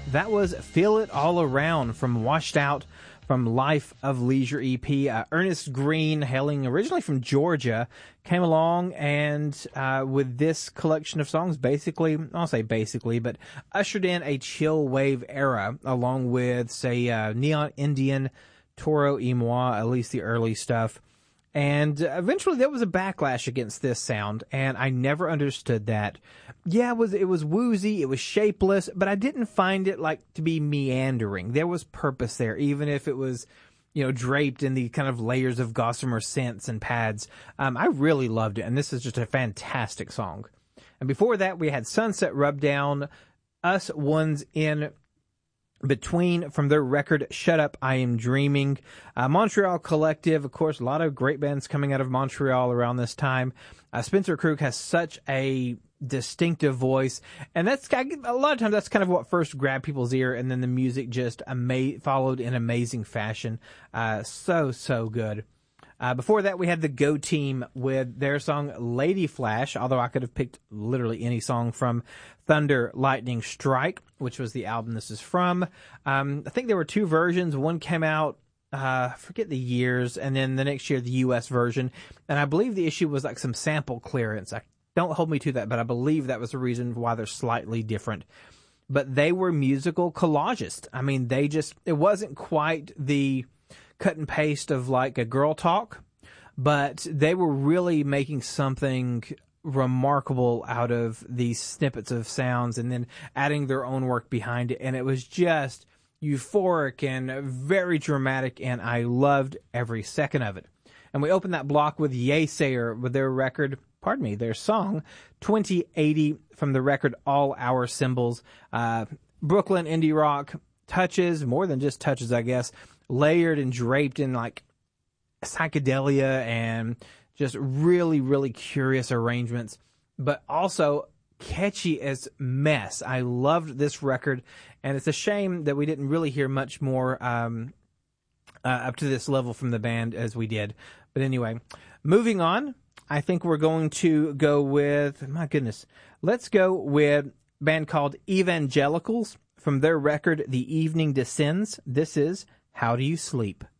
That was Feel It All Around from Washed Out from Life of Leisure EP. Ernest Green, hailing originally from Georgia, came along and with this collection of songs, basically, I'll say basically, but ushered in a chill wave era along with, say, Neon Indian, Toro y Moi, at least the early stuff. And eventually there was a backlash against this sound, and I never understood that. Yeah, it was woozy, it was shapeless, but I didn't find it like to be meandering. There was purpose there, even if it was, draped in the kind of layers of gossamer synths and pads. I really loved it, and this is just a fantastic song. And before that, we had Sunset Rubdown, Us Ones in Between from their record Shut Up, I Am Dreaming. Montreal Collective, of course, a lot of great bands coming out of Montreal around this time. Spencer Krug has such a distinctive voice, and that's a lot of times that's kind of what first grabbed people's ear, and then the music just followed in amazing fashion. So good. Before that, we had the Go Team with their song Lady Flash, although I could have picked literally any song from Thunder, Lightning, Strike, which was the album this is from. I think there were two versions. One came out, I forget the years, and then the next year the U.S. version. And I believe the issue was like some sample clearance. Don't hold me to that, but I believe that was the reason why they're slightly different. But they were musical collagists. I mean, it wasn't quite the cut and paste of like a Girl Talk, but they were really making something remarkable out of these snippets of sounds and then adding their own work behind it. And it was just euphoric and very dramatic, and I loved every second of it. And we opened that block with Yeasayer with their song 2080 from the record All Our Symbols. Brooklyn indie rock touches, more than just touches, I guess, layered and draped in like psychedelia and just really, really curious arrangements, but also catchy as mess. I loved this record, and it's a shame that we didn't really hear much more up to this level from the band as we did. But anyway, moving on, I think we're going to go with, let's go with a band called Evangelicals from their record The Evening Descends. This is How Do You Sleep?